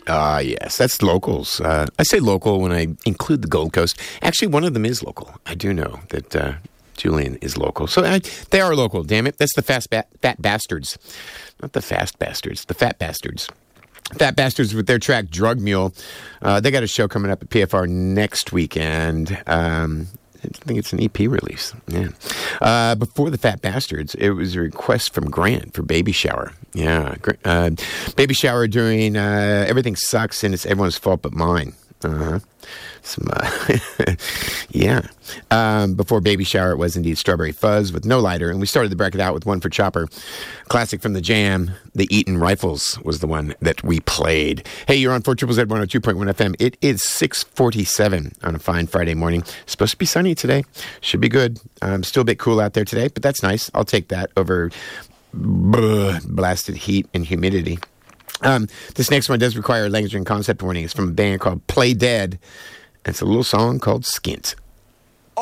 Yes, that's locals. I say local when I include the Gold Coast. Actually, one of them is local. I do know that Julian is local. So they are local, damn it. That's the Fat Bastards. Not the Fast Bastards, the Fat Bastards. Fat Bastards with their track Drug Mule. They got a show coming up at PFR next weekend. I think it's an EP release. Yeah. Before the Fat Bastards, it was a request from Grant for Baby Shower. Yeah. Baby Shower doing Everything Sucks and It's Everyone's Fault But Mine. Yeah. Before Baby Shower, it was indeed Strawberry Fuzz with No Lighter. And we started the bracket out with one for Chopper. Classic from the Jam, The Eaton Rifles was the one that we played. Hey, you're on 4ZZZ 102.1 FM. It is 6:47 on a fine Friday morning. Supposed to be sunny today. Should be good. Still a bit cool out there today, but that's nice. I'll take that over blasted heat and humidity. This next one does require a language and concept warning. It's from a band called Play Dead. It's a little song called Skint.